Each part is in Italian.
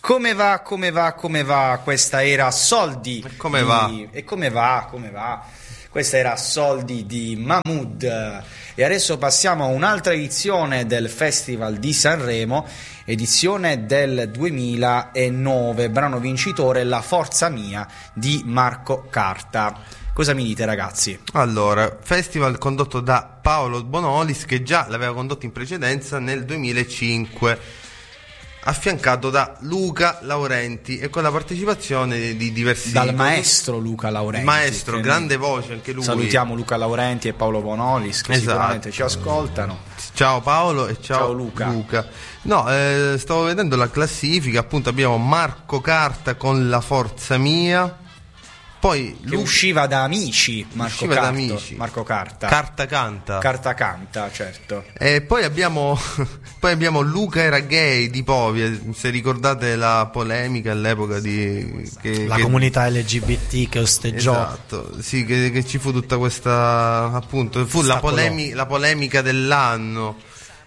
Come va? Questa era Soldi. Come va? Questa era Soldi di Mahmood. E adesso passiamo a un'altra edizione del Festival di Sanremo, edizione del 2009, brano vincitore La Forza Mia di Marco Carta. Cosa mi dite, ragazzi? Allora, festival condotto da Paolo Bonolis, che già l'aveva condotto in precedenza nel 2005, affiancato da Luca Laurenti e con la partecipazione di diversi maestro Luca Laurenti, maestro, grande voce anche lui. Salutiamo Luca Laurenti e Paolo Bonolis che sicuramente ci ascoltano. Ciao Paolo e ciao Luca. No, stavo vedendo la classifica, appunto abbiamo Marco Carta con La Forza Mia, poi usciva da Amici, Marco Carta. Carta canta, certo. E poi abbiamo Luca era gay di Povia, se ricordate la polemica all'epoca la comunità LGBT che osteggiò. Esatto, sì, che ci fu tutta questa, appunto, fu la polemica dell'anno.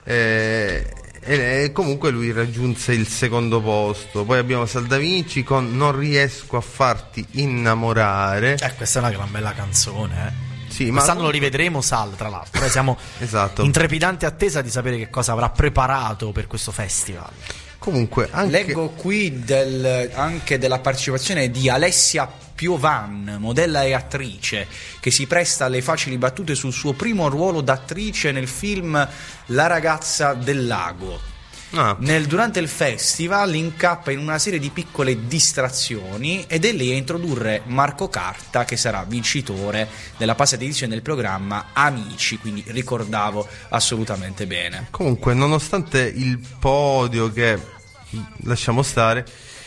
E comunque lui raggiunse il secondo posto. Poi abbiamo Saldavinci con Non riesco a farti innamorare. Questa è una gran bella canzone, Sì, quest'anno lo rivedremo tra l'altro. Noi siamo esatto, in trepidante attesa di sapere che cosa avrà preparato per questo festival. Comunque leggo qui anche della partecipazione di Alessia Piovan, modella e attrice, che si presta alle facili battute sul suo primo ruolo d'attrice nel film La ragazza del lago. Durante il festival incappa in una serie di piccole distrazioni ed è lì a introdurre Marco Carta, che sarà vincitore della passata edizione del programma Amici, quindi ricordavo assolutamente bene. Comunque, nonostante il podio, che lasciamo stare,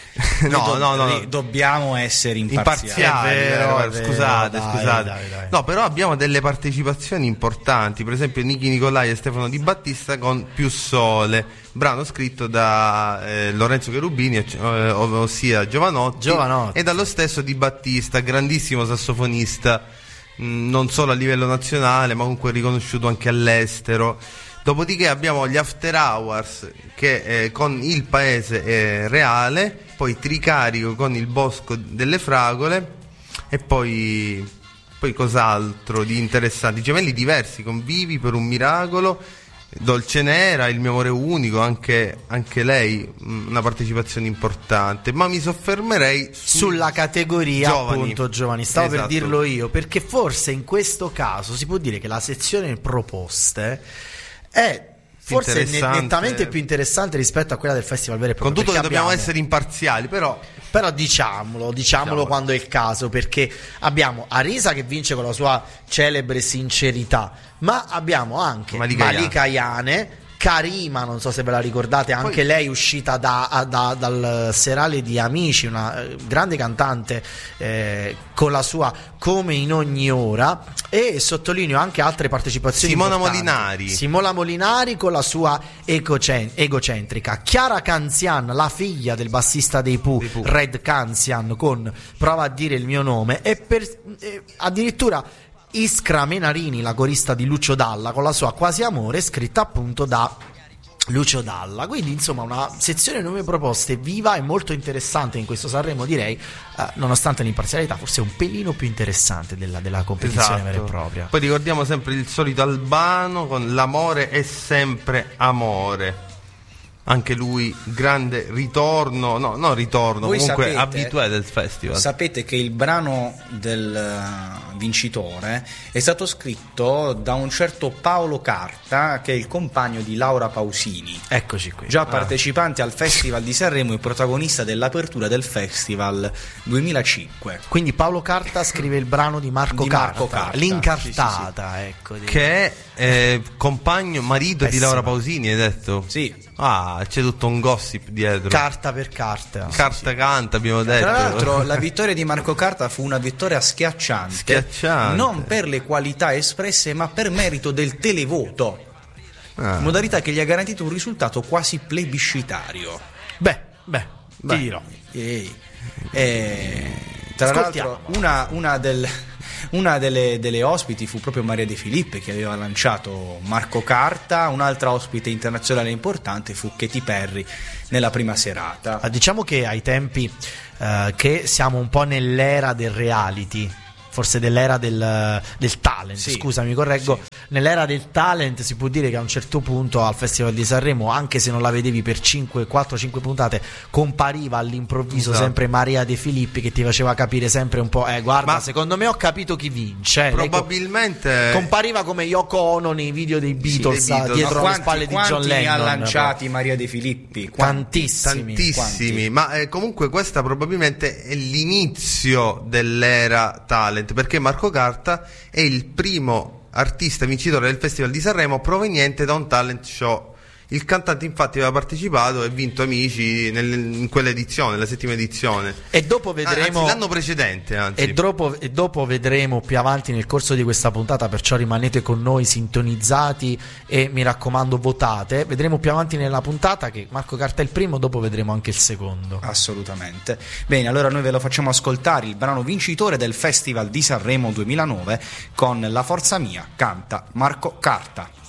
no, dobbiamo essere imparziali. Scusate. Dai. No, però abbiamo delle partecipazioni importanti, per esempio Nichi Nicolai e Stefano Di Battista con Più Sole, brano scritto da Lorenzo Cherubini, ossia Giovanotti, e dallo stesso Di Battista, grandissimo sassofonista, non solo a livello nazionale ma comunque riconosciuto anche all'estero. Dopodiché abbiamo gli After Hours che con Il Paese Reale, poi Tricarico con Il Bosco delle Fragole e poi cos'altro di interessante, Gemelli Diversi con Vivi per un miracolo, Dolce Nera, Il mio amore unico, anche lei una partecipazione importante, ma mi soffermerei sulla categoria appunto giovani. Stavo esatto, per dirlo io, perché forse in questo caso si può dire che la sezione proposte è forse nettamente più interessante rispetto a quella del festival vero e proprio. Con tutto che dobbiamo essere imparziali, però diciamolo quando è il caso, perché abbiamo Arisa che vince con la sua celebre sincerità, ma abbiamo anche Malika Ayane, Karima, non so se ve la ricordate, anche lei uscita dal serale di Amici, una grande cantante con la sua Come in ogni ora, e sottolineo anche altre partecipazioni Simona Molinari con la sua egocentrica, Chiara Canzian, la figlia del bassista dei Pooh, Red Canzian, con Prova a dire il mio nome, e addirittura Iskra Menarini, la corista di Lucio Dalla, con la sua Quasi amore, scritta appunto da Lucio Dalla. Quindi insomma una sezione nuove proposte viva e molto interessante in questo Sanremo, direi, nonostante l'imparzialità forse un pelino più interessante della competizione vera e propria. Poi ricordiamo sempre il solito Albano con L'amore è sempre amore, anche lui grande ritorno, Voi comunque sapete, abitué del festival. Sapete che il brano del vincitore è stato scritto da un certo Paolo Carta, che è il compagno di Laura Pausini. Eccoci qui. Già partecipante al Festival di Sanremo e protagonista dell'apertura del Festival 2005. Quindi Paolo Carta scrive il brano di Marco Carta. L'incartata, sì. Ecco, che è marito di Laura Pausini, hai detto? Sì. C'è tutto un gossip dietro. Carta per carta. Carta canta, abbiamo detto. Tra l'altro la vittoria di Marco Carta fu una vittoria schiacciante. Non per le qualità espresse, ma per merito del televoto. Modalità che gli ha garantito un risultato quasi plebiscitario. Beh, ti dirò. Tra l'altro una Una delle ospiti fu proprio Maria De Filippi, che aveva lanciato Marco Carta. Un'altra ospite internazionale importante fu Katy Perry nella prima serata. Diciamo che ai tempi che siamo un po' nell'era del reality, forse dell'era del talent, sì, scusami, correggo, sì. Nell'era del talent si può dire che a un certo punto al Festival di Sanremo, anche se non la vedevi per 4-5 puntate, compariva all'improvviso, esatto, sempre Maria De Filippi, che ti faceva capire sempre un po', guarda, ma secondo me ho capito chi vince. Probabilmente compariva come Yoko Ono nei video dei Beatles, sì, dietro le spalle di John Lennon. Quanti ne ha lanciati Maria De Filippi? Tantissimi. Ma comunque questa probabilmente è l'inizio dell'era talent, perché Marco Carta è il primo artista vincitore del Festival di Sanremo proveniente da un talent show. Il cantante infatti aveva partecipato e vinto Amici in quell'edizione, la 7ª edizione. E dopo vedremo l'anno precedente, anzi. E dopo vedremo più avanti nel corso di questa puntata, perciò rimanete con noi sintonizzati e mi raccomando votate. Vedremo più avanti nella puntata che Marco Carta è il primo, dopo vedremo anche il secondo. Assolutamente. Bene, allora noi ve lo facciamo ascoltare, il brano vincitore del Festival di Sanremo 2009 con La Forza Mia, canta Marco Carta.